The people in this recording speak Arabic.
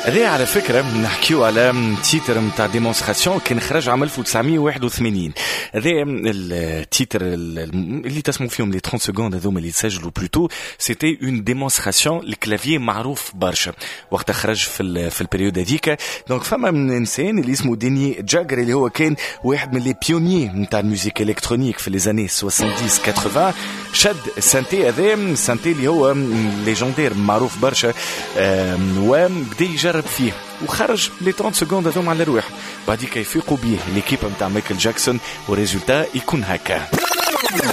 هذا على فكرة نحكيو على تيتر متاع ديمونستراسيون كان خرج عام 1981. هذا التيتر اللي تسمو فيهم لي 30 سكوند هذوما اللي تسجلوا بلوتو سيتي اون ديمونستراسيون. الكلافيي معروف برشا وقت خرج في البريود هذيك. دونك فما من انسان اللي اسمه ديني جاغر اللي هو كان واحد من لي بيونيي نتاع الموسيقى الكترونيك في لي زاني 70 80. شد السانتي هذا السانتي اللي هو ليجندير معروف برشا وبدا يجرب فيه وخرج لي 30 سكوند هذوما على الروح. بعديك يفيقوا بيه ليكيب نتاع مايكل جاكسون وريزولتا يكون هكا.